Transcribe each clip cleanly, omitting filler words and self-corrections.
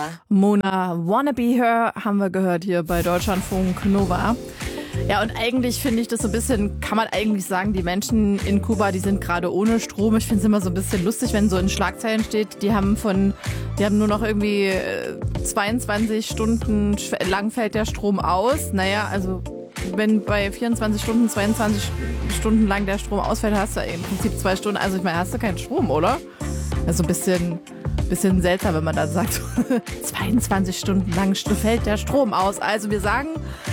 Mona Wanna Be Her haben wir gehört hier bei Deutschlandfunk Nova. Ja, und eigentlich finde ich das so ein bisschen, kann man eigentlich sagen, die Menschen in Kuba, die sind gerade ohne Strom. Ich finde es immer so ein bisschen lustig, wenn so in Schlagzeilen steht, die haben nur noch irgendwie 22 Stunden lang fällt der Strom aus. Naja, also wenn bei 24 Stunden 22 Stunden lang der Strom ausfällt, hast du im Prinzip 2 Stunden. Also ich meine, hast du keinen Strom, oder? Also ein bisschen seltsam, wenn man dann sagt, 22 Stunden lang fällt der Strom aus. Also wir sagen,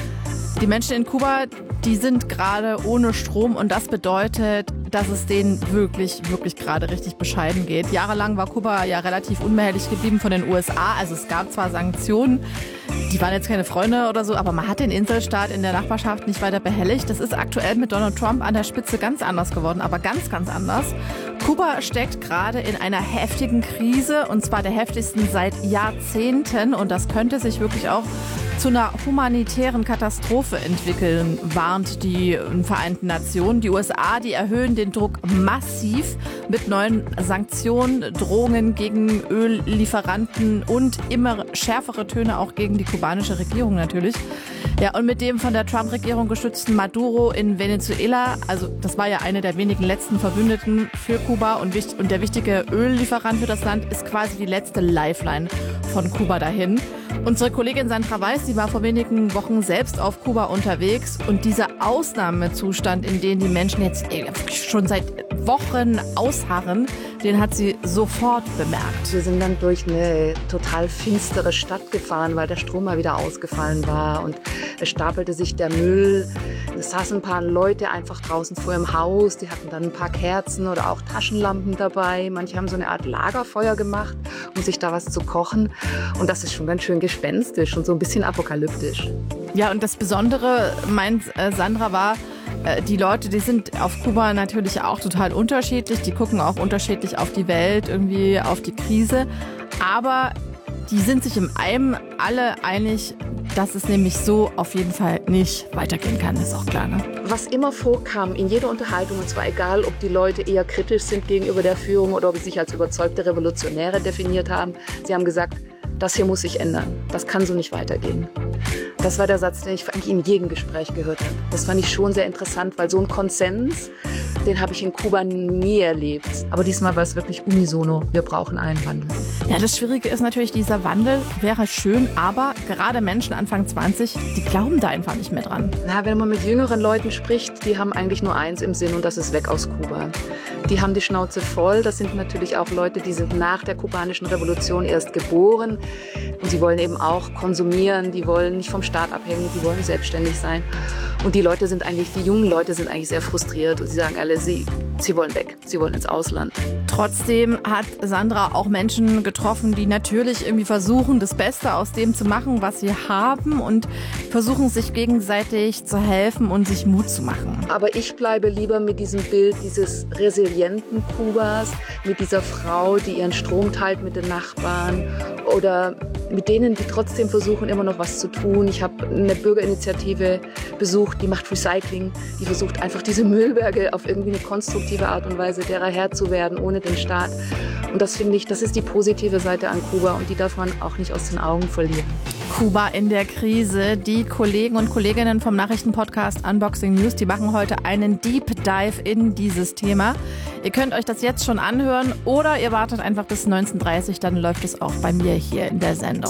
die Menschen in Kuba, die sind gerade ohne Strom und das bedeutet, dass es denen wirklich, wirklich gerade richtig bescheiden geht. Jahrelang war Kuba ja relativ unbehelligt geblieben von den USA. Also es gab zwar Sanktionen, die waren jetzt keine Freunde oder so, aber man hat den Inselstaat in der Nachbarschaft nicht weiter behelligt. Das ist aktuell mit Donald Trump an der Spitze ganz anders geworden, aber ganz, ganz anders. Kuba steckt gerade in einer heftigen Krise und zwar der heftigsten seit Jahrzehnten und das könnte sich wirklich auch zu einer humanitären Katastrophe entwickeln, warnt die Vereinten Nationen. Die USA, die erhöhen den Druck massiv mit neuen Sanktionen, Drohungen gegen Öllieferanten und immer schärfere Töne auch gegen die kubanische Regierung natürlich. Ja, und mit dem von der Trump-Regierung gestützten Maduro in Venezuela, also das war ja eine der wenigen letzten Verbündeten für Kuba und der wichtige Öllieferant für das Land ist quasi die letzte Lifeline von Kuba dahin. Unsere Kollegin Sandra Weiß, die war vor wenigen Wochen selbst auf Kuba unterwegs und dieser Ausnahmezustand, in den die Menschen jetzt schon seit Wochen ausharren, den hat sie sofort bemerkt. Wir sind dann durch eine total finstere Stadt gefahren, weil der Strom mal wieder ausgefallen war und es stapelte sich der Müll. Es saßen ein paar Leute einfach draußen vor ihrem Haus, die hatten dann ein paar Kerzen oder auch Taschenlampen dabei. Manche haben so eine Art Lagerfeuer gemacht, um sich da was zu kochen und das ist schon ganz schön gespenstisch und so ein bisschen apokalyptisch. Ja, und das Besondere, meint Sandra, war, die Leute, die sind auf Kuba natürlich auch total unterschiedlich. Die gucken auch unterschiedlich auf die Welt, irgendwie auf die Krise. Aber die sind sich im einem alle einig, dass es nämlich so auf jeden Fall nicht weitergehen kann. Das ist auch klar, ne? Was immer vorkam in jeder Unterhaltung, und zwar egal, ob die Leute eher kritisch sind gegenüber der Führung oder ob sie sich als überzeugte Revolutionäre definiert haben, sie haben gesagt, das hier muss sich ändern. Das kann so nicht weitergehen. Das war der Satz, den ich eigentlich in jedem Gespräch gehört habe. Das fand ich schon sehr interessant, weil so ein Konsens, den habe ich in Kuba nie erlebt. Aber diesmal war es wirklich unisono. Wir brauchen einen Wandel. Ja, das Schwierige ist natürlich, dieser Wandel wäre schön, aber gerade Menschen Anfang 20, die glauben da einfach nicht mehr dran. Na, wenn man mit jüngeren Leuten spricht, die haben eigentlich nur eins im Sinn und das ist weg aus Kuba. Die haben die Schnauze voll. Das sind natürlich auch Leute, die sind nach der kubanischen Revolution erst geboren. Und sie wollen eben auch konsumieren, die wollen nicht vom Staat abhängen, die wollen selbstständig sein. Und die jungen Leute sind eigentlich sehr frustriert und sie sagen alle, sie wollen weg, sie wollen ins Ausland. Trotzdem hat Sandra auch Menschen getroffen, die natürlich irgendwie versuchen, das Beste aus dem zu machen, was sie haben und versuchen, sich gegenseitig zu helfen und sich Mut zu machen. Aber ich bleibe lieber mit diesem Bild dieses resilienten Kubas, mit dieser Frau, die ihren Strom teilt mit den Nachbarn oder mit denen, die trotzdem versuchen, immer noch was zu tun. Ich habe eine Bürgerinitiative besucht, die macht Recycling, die versucht einfach diese Müllberge auf irgendwie eine konstruktive Art und Weise derer Herr zu werden, ohne den Staat. Und das finde ich, das ist die positive Seite an Kuba und die darf man auch nicht aus den Augen verlieren. Kuba in der Krise. Die Kollegen und Kolleginnen vom Nachrichtenpodcast Unboxing News, die machen heute einen Deep Dive in dieses Thema. Ihr könnt euch das jetzt schon anhören oder ihr wartet einfach bis 19:30 Uhr, dann läuft es auch bei mir hier in der Sendung.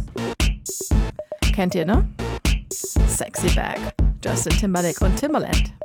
Kennt ihr, ne? Sexy Back, Justin Timberlake und Timbaland.